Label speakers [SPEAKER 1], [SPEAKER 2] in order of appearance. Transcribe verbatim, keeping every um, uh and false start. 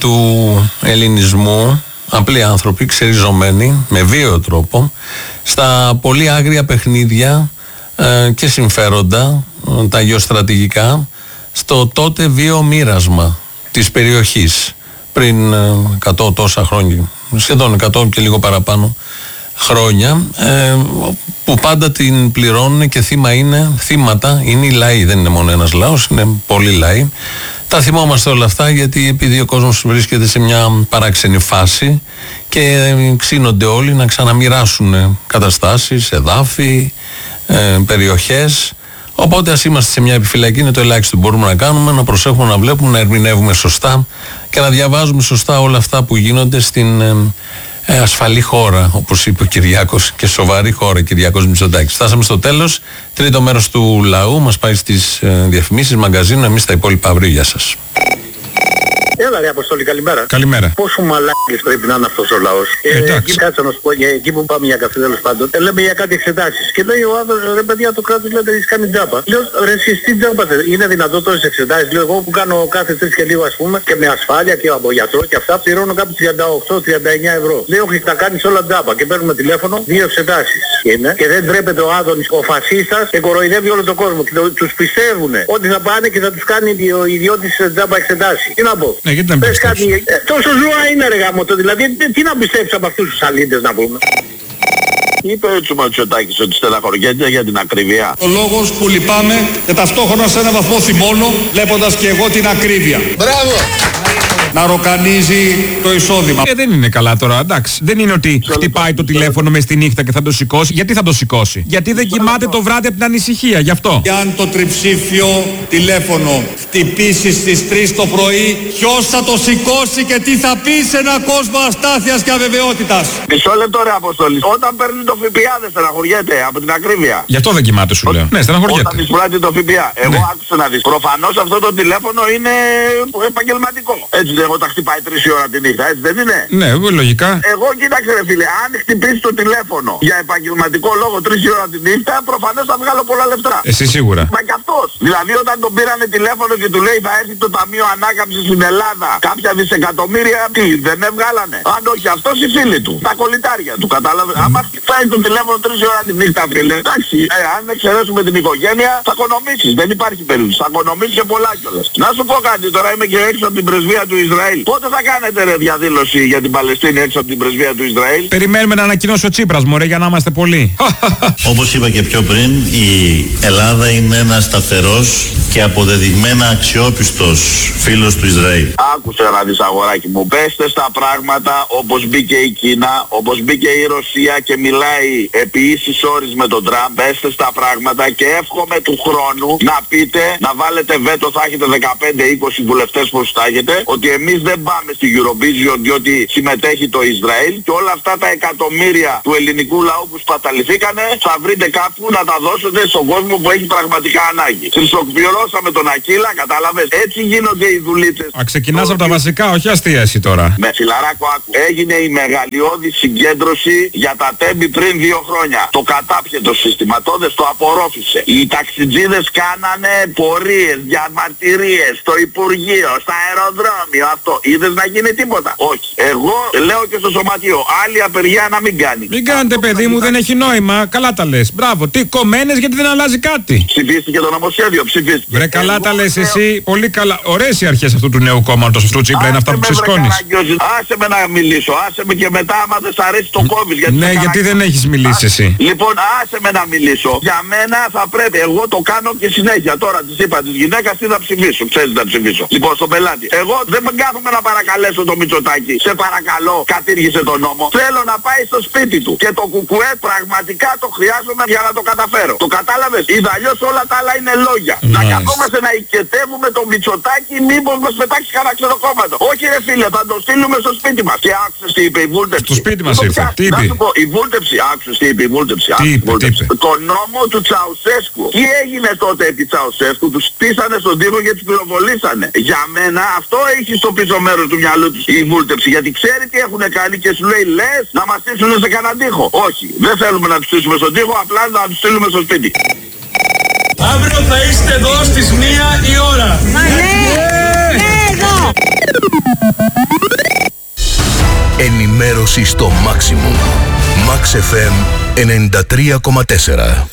[SPEAKER 1] του ελληνισμού, απλοί άνθρωποι, ξεριζωμένοι, με βίαιο τρόπο, στα πολύ άγρια παιχνίδια ε, και συμφέροντα, ε, τα γεωστρατηγικά, στο τότε βίο μοίρασμα της περιοχής, πριν ε, εκατό τόσα χρόνια, σχεδόν εκατό και λίγο παραπάνω χρόνια, ε, που πάντα την πληρώνουν και θύμα είναι, θύματα είναι οι λαοί, δεν είναι μόνο ένας λαός, είναι πολλοί λαοί. Τα θυμόμαστε όλα αυτά γιατί επειδή ο κόσμος βρίσκεται σε μια παράξενη φάση και ξύνονται όλοι να ξαναμοιράσουν καταστάσεις, εδάφη, ε, περιοχές. Οπότε ας είμαστε σε μια επιφυλακή, είναι το ελάχιστο που μπορούμε να κάνουμε, να προσέχουμε, να βλέπουμε, να ερμηνεύουμε σωστά και να διαβάζουμε σωστά όλα αυτά που γίνονται στην ε, ε, ασφαλή χώρα, όπως είπε ο Κυριάκος, και σοβαρή χώρα, Κυριάκος Μητσοτάκης. Φτάσαμε στο τέλος. Τρίτο μέρος του λαού μας πάει στις ε, διαφημίσεις, μαγκαζίνου, εμείς τα υπόλοιπα αύριο. Γεια σας.
[SPEAKER 2] Έλα ρε Αποστόλη, καλημέρα.
[SPEAKER 1] Καλημέρα.
[SPEAKER 2] Πόσο μαλάκες πρέπει να είναι αυτός ο λαός. Ε, εκεί κάτσε να σου πω, εκεί που πάμε για καφέ τέλος πάντων, ε, λέμε για κάτι εξετάσεις. Και λέει ο άνθρωπος, ρε παιδιά, το κράτος λέτε έχεις κάνει τζάμπα. Λέω, ρε εσείς τι τζάμπα θέλετε, είναι δυνατόν τόσες εξετάσεις. Λέω, εγώ που κάνω κάθε τρεις και λίγο ας πούμε και με ασφάλεια και από γιατρό και αυτά πληρώνω κάπου τριάντα οκτώ με τριάντα εννιά ευρώ. Λέω, όχι, τα κάνεις όλα τζάμπα και παίρνουμε τηλέφωνο, δύο εξετάσεις. Είναι. Και δεν τρέπεται ο Άδωνης, ο φασίστας, και κοροϊδεύει όλο τον κόσμο. Και το, τους πιστεύουν ότι θα πάνε και θα τους κάνει ο ιδιώτης τζάμπα εξετάσεις. Τι να πω.
[SPEAKER 1] Ναι, γιατί να
[SPEAKER 2] πες κάτι, ε, τόσο ζώα είναι ρε γαμώτο, δηλαδή τι να πιστέψεις από αυτούς τους αλήτες να πούμε. Είπε ο Μητσοτάκης ότι στεναχωριέται για την ακρίβεια.
[SPEAKER 3] Ο λόγος που λυπάμαι και ταυτόχρονα σε έναν βαθμό θυμώνω, βλέποντας και εγώ την ακρίβεια.
[SPEAKER 2] Μπράβο!
[SPEAKER 3] Να ροκανίζει το εισόδημα.
[SPEAKER 4] Ε, δεν είναι καλά τώρα, εντάξει. Δεν είναι ότι χτυπάει το τηλέφωνο μες στη νύχτα και θα το σηκώσει. Γιατί θα το σηκώσει? Γιατί δεν κοιμάται το βράδυ από την ανησυχία, γι' αυτό.
[SPEAKER 3] Και αν το τριψήφιο τηλέφωνο χτυπήσει στις τρεις το πρωί, ποιος θα το σηκώσει και τι θα πει σε έναν κόσμο αστάθειας και αβεβαιότητας?
[SPEAKER 2] Μισό λεπτό ρε Αποστόλη. Όταν παίρνει το ΦΠΑ δεν στεναχωριέται από την ακρίβεια.
[SPEAKER 4] Γι' αυτό δεν κοιμάται, σου λέω. Ναι, στεναχωριέται.
[SPEAKER 2] Όταν εισπράττει το ΦΠΑ. Εγώ ναι. Άκουσα να δεις. Προφανώς αυτό το τηλέφωνο είναι επαγγελματικό. Έτσι δεν όταν χτυπάει τρεις ώρα τη νύχτα, έτσι δεν είναι?
[SPEAKER 4] Ναι, λογικά.
[SPEAKER 2] Εγώ κοίταξε ρε φίλε, αν χτυπήσει το τηλέφωνο για επαγγελματικό λόγο τρεις ώρα τη νύχτα, προφανώς θα βγάλω πολλά λεφτά.
[SPEAKER 4] Εσύ σίγουρα.
[SPEAKER 2] Μα κι αυτός. Δηλαδή όταν τον πήρανε τηλέφωνο και του λέει θα έρθει το Ταμείο Ανάκαμψης στην Ελλάδα, κάποια δισεκατομμύρια, τι, δεν έβγαλανε? Αν όχι αυτός, οι φίλοι του. Τα κολλητάρια του, κατάλαβε. Mm. Άμα χτυπάει το τηλέφωνο τρεις ώρα τη νύχτα, φίλε, εντάξει, ε, αν εξαιρέσουμε την οικογένεια, θα οικονομήσεις. Δεν υπάρχει περίπτωση. Θα οικονομήσεις και πολλά κιόλας. Να σου πω κάτι, τώρα είμαι και έξω από την πρεσβεία του Ισραήλ. Πότε θα κάνετε ρε διαδήλωση για την Παλαιστίνη έξω από την πρεσβεία του Ισραήλ?
[SPEAKER 4] Περιμένουμε να ανακοινώσει ο Τσίπρας, μωρέ, για να είμαστε πολλοί.
[SPEAKER 5] Όπως είπα και πιο πριν, η Ελλάδα είναι ένας σταθερός και αποδεδειγμένα αξιόπιστος φίλος του Ισραήλ.
[SPEAKER 2] Άκουσε να δεις αγοράκι μου, πέστε στα πράγματα όπως μπήκε η Κίνα, όπως μπήκε η Ρωσία και μιλάει επί ίσης όρης με τον Τραμπ. Πέστε στα πράγματα και εύχομαι του χρόνου να πείτε, να βάλετε βέτο, θα έχετε δεκαπέντε είκοσι βουλευτές πως θα έχετε, ότι εμείς δεν πάμε στη Eurovision διότι συμμετέχει το Ισραήλ και όλα αυτά τα εκατομμύρια του ελληνικού λαού που σπαταληθήκανε θα βρείτε κάπου να τα δώσετε στον κόσμο που έχει πραγματικά ανάγκη. Χρυσοκπληρώσαμε τον Ακύλα, κατάλαβες? Έτσι γίνονται οι δουλίτσες.
[SPEAKER 4] Α, ξεκινάς από τα βασικά, όχι αστεία εσύ τώρα.
[SPEAKER 2] Με φιλαράκο άκου. Έγινε η μεγαλειώδη συγκέντρωση για τα τέμπη πριν δύο χρόνια. Το κατάπιε το σύστημα, τότε το απορρόφησε. Οι ταξιτζίδες κάνανε πορείες, διαμαρτυρίες στο Υπουργείο, στα αεροδρόμια, αυτό. Είδες να γίνει τίποτα? Όχι. Εγώ λέω και στο σωματείο, άλλη απεργία να μην κάνει.
[SPEAKER 4] Μην κάνετε παιδί μου, δεν έχει νόημα. Καλά τα λες. Μπράβο. Τι κομμένες γιατί δεν αλλάζει κάτι.
[SPEAKER 2] Ψηφίστηκε το νομοσχέδιο, ψηφίστηκε.
[SPEAKER 4] Βρε καλά τα λες εσύ. Πολύ καλά. Ωραίες οι αρχές αυτού του νέου κόμματος, αυτού του Τσίπρα, είναι αυτά που ξεσκώνεις.
[SPEAKER 2] Άσε με να μιλήσω, άσε με και μετά άμα δεν σ' αρέσει το κόβεις.
[SPEAKER 4] Ναι, γιατί δεν έχεις μιλήσει εσύ.
[SPEAKER 2] Λοιπόν, άσε με να μιλήσω. Για μένα θα πρέπει, εγώ το κάνω και συνέχεια. Τώρα της είπα της γυναίκας τι θα ψηφίσω. Ξέρεις να ψηφίσω. Λοιπόν, στον πελάτη. Εγώ δεν κάθομαι να παρακαλέσω το Μητσοτάκη. Σε παρακαλώ, κατήργησε τον νόμο. Θέλω να πάει στο σπίτι του. Και το κουκουέ πραγματικά το χρειάζομαι για να το καταφέρω. Το κατάλαβες? Είδα αλλιώς όλα τα άλλα είναι λόγια. Μάλιστα. Να καθόμαστε να οικετεύουμε το Μητσοτάκη, μήπως μας πετάξει κανένα ξενοκόμματο. Όχι ρε φίλε, θα το στείλουμε στο σπίτι μας. Και άκουσες τι είπε η βούλτεψη.
[SPEAKER 4] Στο σπίτι μας ήρθε. Τι είπε?
[SPEAKER 2] Να σου πω, η βούλτεψη, άκουσες τι είπε η βούλτεψη.
[SPEAKER 4] Τι είπε, τι είπε?
[SPEAKER 2] Το νόμο του Τσαουσέσκου. Τι έγινε τότε επί Τσαουσέσκου? Τους στήσανε στον τοίχο και τους πυροβολήσανε. Για μένα αυτό έχει στο πίσω μέρος του μυαλού του η βούλτεψη. Γιατί ξέρει τι έχουν κάνει και σου λέει λες να μας στήσουν σε κανέναν τοίχο. Όχι, δεν θέλουμε να τους στήσουμε στον τοίχο, απλά να τους στείλουμε στο σπίτι.
[SPEAKER 6] Αύριο θα είστε εδώ στις μία η ώρα.
[SPEAKER 7] Μα ναι, ναι,
[SPEAKER 6] εδώ!
[SPEAKER 7] Ενημέρωση στο maximum. Max εφ εμ ενενήντα τρία κόμμα τέσσερα.